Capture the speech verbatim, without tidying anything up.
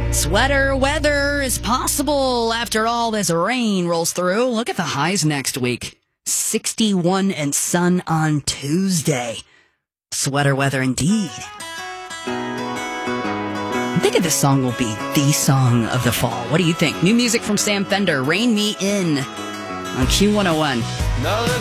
Sweater weather is possible after all this rain rolls through. Look at the highs next week. sixty-one and sun on Tuesday. Sweater weather indeed. I think this song will be the song of the fall. What do you think? New music from Sam Fender, Rain Me In on Q one oh one.